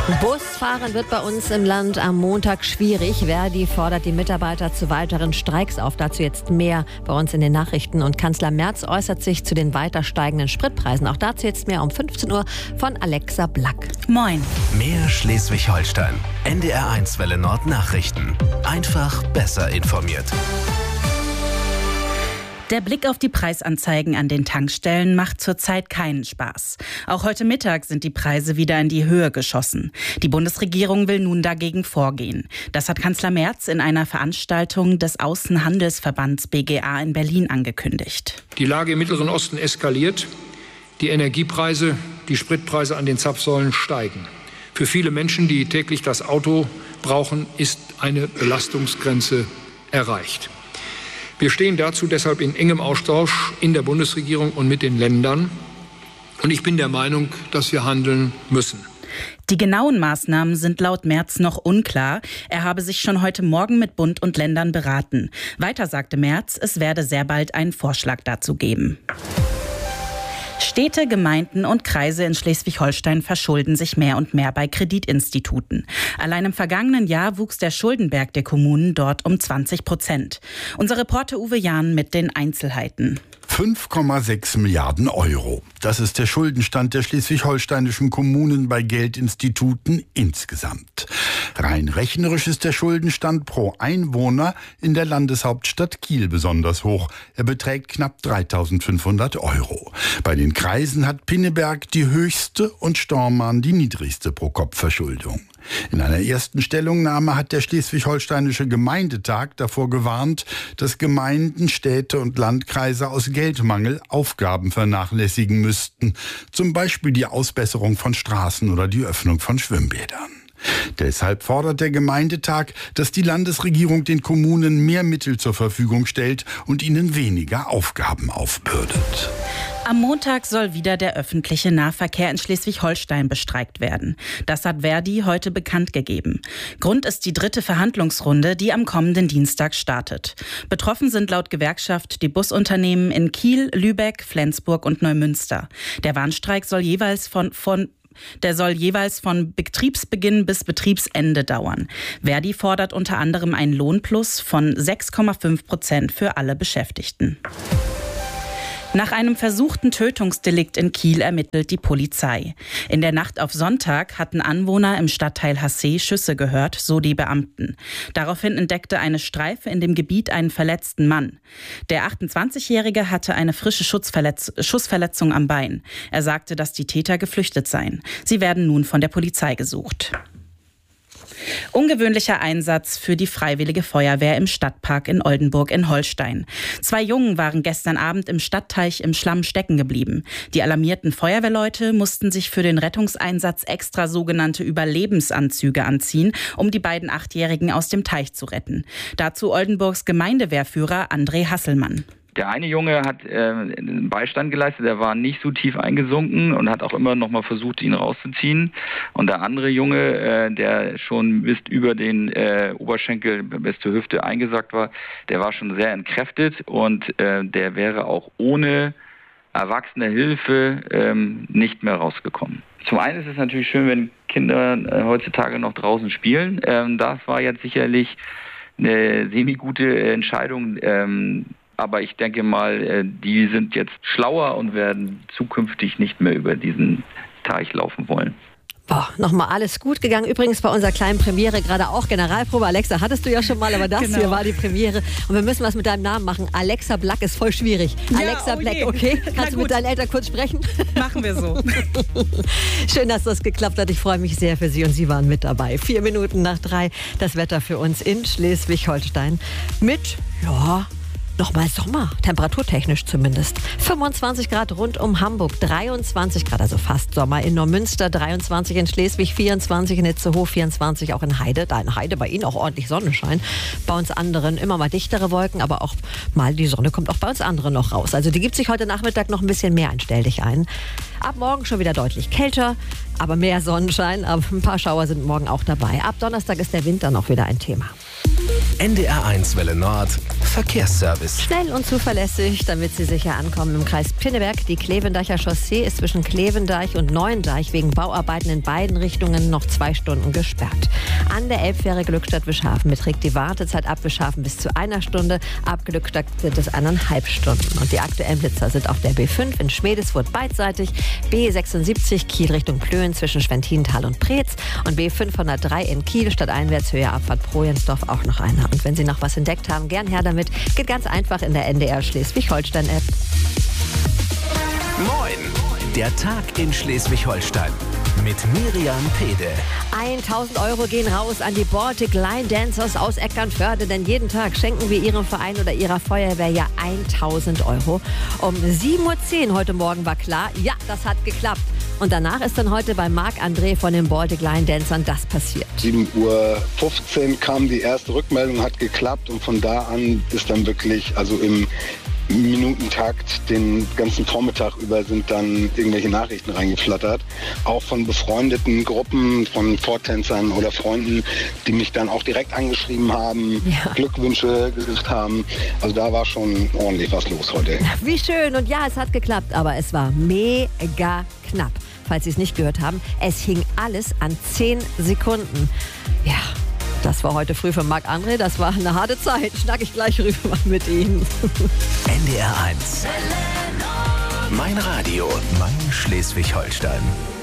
Busfahren wird bei uns im Land am Montag schwierig. Verdi fordert die Mitarbeiter zu weiteren Streiks auf. Dazu jetzt mehr bei uns in den Nachrichten. Und Kanzler Merz äußert sich zu den weiter steigenden Spritpreisen. Auch dazu jetzt mehr um 15 Uhr von Alexa Black. Moin. Mehr Schleswig-Holstein. NDR1 Welle Nord Nachrichten. Einfach besser informiert. Der Blick auf die Preisanzeigen an den Tankstellen macht zurzeit keinen Spaß. Auch heute Mittag sind die Preise wieder in die Höhe geschossen. Die Bundesregierung will nun dagegen vorgehen. Das hat Kanzler Merz in einer Veranstaltung des Außenhandelsverbands BGA in Berlin angekündigt. Die Lage im Mittleren Osten eskaliert. Die Energiepreise, die Spritpreise an den Zapfsäulen steigen. Für viele Menschen, die täglich das Auto brauchen, ist eine Belastungsgrenze erreicht. Wir stehen dazu deshalb in engem Austausch in der Bundesregierung und mit den Ländern. Und ich bin der Meinung, dass wir handeln müssen. Die genauen Maßnahmen sind laut Merz noch unklar. Er habe sich schon heute Morgen mit Bund und Ländern beraten. Weiter sagte Merz, es werde sehr bald einen Vorschlag dazu geben. Städte, Gemeinden und Kreise in Schleswig-Holstein verschulden sich mehr und mehr bei Kreditinstituten. Allein im vergangenen Jahr wuchs der Schuldenberg der Kommunen dort um 20%. Unser Reporter Uwe Jahn mit den Einzelheiten. 5,6 Milliarden Euro. Das ist der Schuldenstand der schleswig-holsteinischen Kommunen bei Geldinstituten insgesamt. Rein rechnerisch ist der Schuldenstand pro Einwohner in der Landeshauptstadt Kiel besonders hoch. Er beträgt knapp 3.500 Euro. Bei den Kreisen hat Pinneberg die höchste und Stormarn die niedrigste Pro-Kopf-Verschuldung. In einer ersten Stellungnahme hat der Schleswig-Holsteinische Gemeindetag davor gewarnt, dass Gemeinden, Städte und Landkreise aus Geldmangel Aufgaben vernachlässigen müssten. Zum Beispiel die Ausbesserung von Straßen oder die Öffnung von Schwimmbädern. Deshalb fordert der Gemeindetag, dass die Landesregierung den Kommunen mehr Mittel zur Verfügung stellt und ihnen weniger Aufgaben aufbürdet. Am Montag soll wieder der öffentliche Nahverkehr in Schleswig-Holstein bestreikt werden. Das hat Verdi heute bekannt gegeben. Grund ist die 3. Verhandlungsrunde, die am kommenden Dienstag startet. Betroffen sind laut Gewerkschaft die Busunternehmen in Kiel, Lübeck, Flensburg und Neumünster. Der Warnstreik soll jeweils von Betriebsbeginn bis Betriebsende dauern. Verdi fordert unter anderem einen Lohnplus von 6,5% für alle Beschäftigten. Nach einem versuchten Tötungsdelikt in Kiel ermittelt die Polizei. In der Nacht auf Sonntag hatten Anwohner im Stadtteil Hassee Schüsse gehört, so die Beamten. Daraufhin entdeckte eine Streife in dem Gebiet einen verletzten Mann. Der 28-Jährige hatte eine frische Schussverletzung am Bein. Er sagte, dass die Täter geflüchtet seien. Sie werden nun von der Polizei gesucht. Ungewöhnlicher Einsatz für die Freiwillige Feuerwehr im Stadtpark in Oldenburg in Holstein. 2 Jungen waren gestern Abend im Stadtteich im Schlamm stecken geblieben. Die alarmierten Feuerwehrleute mussten sich für den Rettungseinsatz extra sogenannte Überlebensanzüge anziehen, um die beiden 8-Jährigen aus dem Teich zu retten. Dazu Oldenburgs Gemeindewehrführer André Hasselmann. Der eine Junge hat Beistand geleistet, der war nicht so tief eingesunken und hat auch immer noch mal versucht, ihn rauszuziehen. Und der andere Junge, der schon bis über den Oberschenkel, bis zur Hüfte eingesackt war, der war schon sehr entkräftet und der wäre auch ohne erwachsene Hilfe nicht mehr rausgekommen. Zum einen ist es natürlich schön, wenn Kinder heutzutage noch draußen spielen. Das war jetzt sicherlich eine semi-gute Entscheidung. Aber ich denke mal, die sind jetzt schlauer und werden zukünftig nicht mehr über diesen Teich laufen wollen. Boah, nochmal alles gut gegangen. Übrigens bei unserer kleinen Premiere gerade auch Generalprobe. Alexa hattest du ja schon mal, aber das hier war die Premiere. Und wir müssen was mit deinem Namen machen. Alexa Black ist voll schwierig. Ja, Alexa Black, okay? Kannst du mit deinen Eltern kurz sprechen? Machen wir so. Schön, dass das geklappt hat. Ich freue mich sehr für Sie und Sie waren mit dabei. 4 Minuten nach 3 das Wetter für uns in Schleswig-Holstein mit, nochmal Sommer, temperaturtechnisch zumindest. 25 Grad rund um Hamburg, 23 Grad, also fast Sommer in Neumünster, 23 in Schleswig, 24 in Itzehoe, 24 auch in Heide. Da in Heide bei Ihnen auch ordentlich Sonnenschein. Bei uns anderen immer mal dichtere Wolken, aber auch mal die Sonne kommt auch bei uns anderen noch raus. Also die gibt sich heute Nachmittag noch ein bisschen mehr ein, stell dich ein. Ab morgen schon wieder deutlich kälter, aber mehr Sonnenschein. Aber ein paar Schauer sind morgen auch dabei. Ab Donnerstag ist der Winter noch wieder ein Thema. NDR1 Welle Nord Verkehrsservice. Schnell und zuverlässig, damit Sie sicher ankommen im Kreis Pinneberg. Die Klevendacher Chaussee ist zwischen Klevendeich und Neuendeich wegen Bauarbeiten in beiden Richtungen noch 2 Stunden gesperrt. An der Elbfähre Glückstadt-Wischhafen beträgt die Wartezeit ab Wischhafen bis zu 1 Stunde. Ab Glückstadt sind es 1,5 Stunden. Und die aktuellen Blitzer sind auf der B5 in Schmedesfurt beidseitig, B76 Kiel Richtung Plön zwischen Schwentintal und Preetz und B503 in Kiel stadteinwärts Höhe Abfahrt Projensdorf auch noch einer. Und wenn Sie noch was entdeckt haben, gern her damit. Geht ganz einfach in der NDR Schleswig-Holstein-App. Moin! Der Tag in Schleswig-Holstein mit Miriam Pede. 1.000 Euro gehen raus an die Baltic Line Dancers aus Eckernförde, denn jeden Tag schenken wir ihrem Verein oder ihrer Feuerwehr ja 1.000 Euro. Um 7.10 Uhr heute Morgen war klar, ja, das hat geklappt. Und danach ist dann heute bei Marc-André von den Baltic Line Dancern das passiert. 7.15 Uhr kam die erste Rückmeldung, hat geklappt und von da an ist dann wirklich, also im Minutentakt den ganzen Vormittag über sind dann irgendwelche Nachrichten reingeflattert. Auch von befreundeten Gruppen, von Vortänzern oder Freunden, die mich dann auch direkt angeschrieben haben, Glückwünsche gesagt haben. Also da war schon ordentlich was los heute. Wie schön. Und ja, es hat geklappt, aber es war mega knapp. Falls Sie es nicht gehört haben, es hing alles an 10 Sekunden. Ja. Das war heute früh für Marc-André, das war eine harte Zeit. Schnack ich gleich rüber mit Ihnen. NDR 1. Mein Radio, mein Schleswig-Holstein.